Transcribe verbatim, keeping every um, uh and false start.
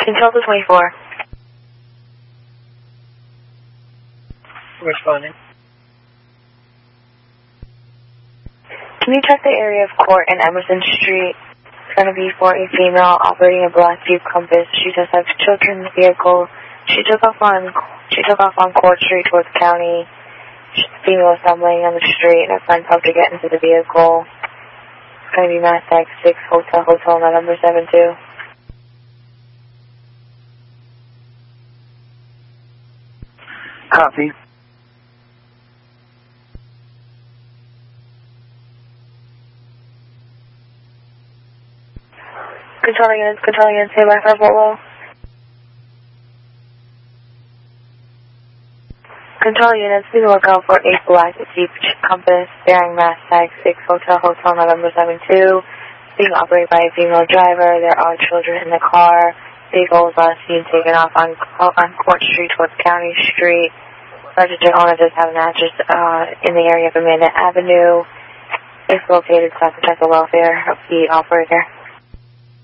Control to twenty-four. Responding. Can you check the area of Court and Emerson Street? It's going to be for a female operating a black Jeep Compass. She does have children in the vehicle. She took off on she took off on Court Street towards the county. The female was stumbling on the street, and her friend helped her get into the vehicle. It's going to be Mustang six Hotel Hotel November seven two. Copy. Controlling units, controlling units, say by five Volvo. Controlling units, please look out for a black Jeep Compass bearing Mass Tag six Hotel Hotel November seven two. Being operated by a female driver. There are children in the car. Vehicle was last seen taken off on, on Court Street towards County Street. Registered owner does have an address uh, in the area of Amanda Avenue. It's located to protect the welfare of the operator.